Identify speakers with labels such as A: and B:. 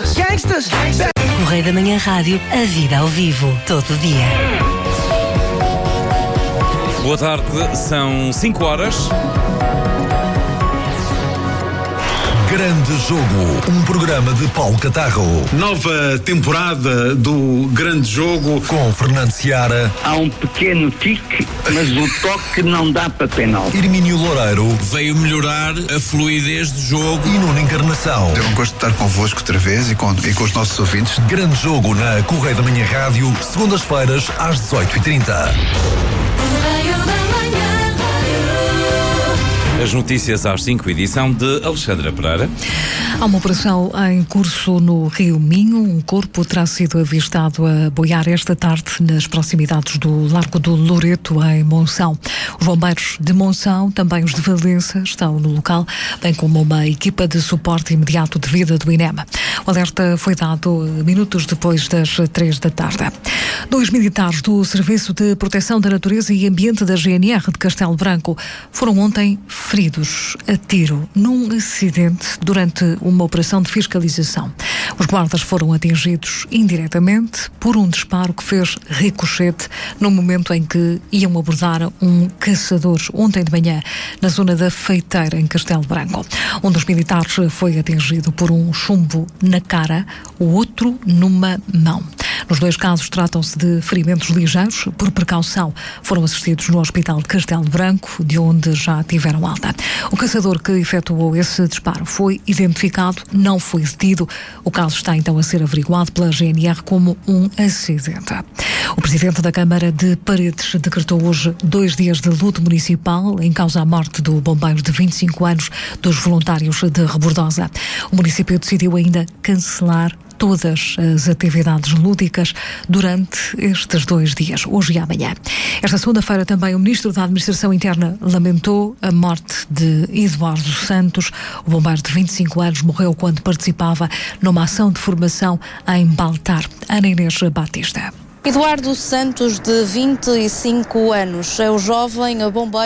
A: Gangsters.
B: Correio da Manhã Rádio, a vida ao vivo, todo dia.
C: Boa tarde, são 5 horas.
D: Grande Jogo, um programa de Paulo Catarro.
E: Nova temporada do Grande Jogo.
D: Com Fernando Seara.
F: Há um pequeno tique, mas o toque não dá para penal.
D: Hermínio Loureiro.
G: Veio melhorar a fluidez do jogo.
D: E Nuno Encarnação.
H: É um gosto de estar convosco outra vez e com os nossos ouvintes.
D: Grande Jogo na Correio da Manhã Rádio, segundas-feiras às 18h30.
C: As notícias às 5, edição de Alexandra Pereira.
I: Há uma operação em curso no Rio Minho. Um corpo terá sido avistado a boiar esta tarde nas proximidades do Largo do Loreto, em Monção. Os bombeiros de Monção, também os de Valença, estão no local, bem como uma equipa de suporte imediato de vida do INEMA. O alerta foi dado minutos depois das 3 da tarde. 2 militares do Serviço de Proteção da Natureza e Ambiente da GNR de Castelo Branco foram ontem feridos a tiro num acidente durante uma operação de fiscalização. Os guardas foram atingidos indiretamente por um disparo que fez ricochete no momento em que iam abordar um caçador ontem de manhã na zona da Feiteira, em Castelo Branco. Um dos militares foi atingido por um chumbo na cara, o outro numa mão. Nos dois casos tratam-se de ferimentos ligeiros. Por precaução, foram assistidos no Hospital de Castelo Branco, de onde já tiveram alta. O caçador que efetuou esse disparo foi identificado, não foi detido. O caso está então a ser averiguado pela GNR como um acidente. O presidente da Câmara de Paredes decretou hoje 2 dias de luto municipal em causa à morte do bombeiro de 25 anos dos voluntários de Rebordosa. O município decidiu ainda cancelar todas as atividades lúdicas durante estes 2 dias, hoje e amanhã. Esta segunda-feira também o Ministro da Administração Interna lamentou a morte de Eduardo Santos. O bombeiro de 25 anos morreu quando participava numa ação de formação em Baltar. Ana Inês Batista.
J: Eduardo Santos, de 25 anos, é o jovem bombeiro